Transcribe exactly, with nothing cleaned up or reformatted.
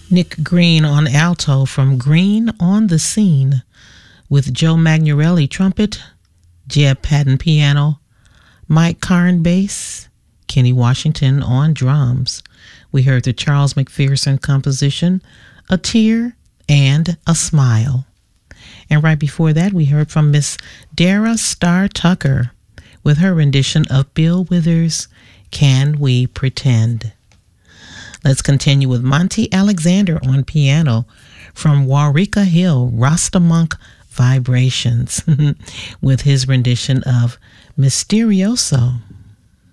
Nick Green on alto from Green on the Scene, with Joe Magnarelli trumpet, Jeb Patton piano, Mike Karn bass, Kenny Washington on drums. We heard the Charles McPherson composition, A Tear and a Smile. And right before that, we heard from Miss Dara Starr Tucker with her rendition of Bill Withers' Can We Pretend. Let's continue with Monty Alexander on piano from Warika Hill, Rasta Monk Vibrations with his rendition of Mysterioso.